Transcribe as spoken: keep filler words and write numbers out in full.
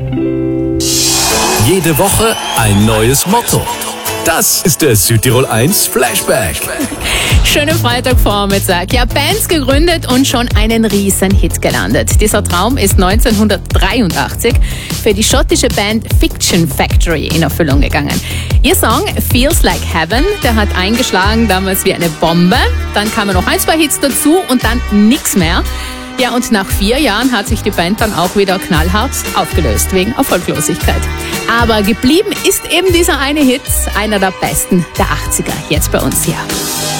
Jede Woche ein neues Motto. Das ist der Südtirol eins Flashback. Schönen Freitagvormittag. Ja, Bands gegründet und schon einen riesen Hit gelandet. Dieser Traum ist neunzehnhundertdreiundachtzig für die schottische Band Fiction Factory in Erfüllung gegangen. Ihr Song Feels Like Heaven, der hat eingeschlagen damals wie eine Bombe. Dann kamen noch ein, zwei Hits dazu und dann nix mehr. Ja, und nach vier Jahren hat sich die Band dann auch wieder knallhart aufgelöst, wegen Erfolglosigkeit. Aber geblieben ist eben dieser eine Hit, einer der besten der achtziger, jetzt bei uns hier.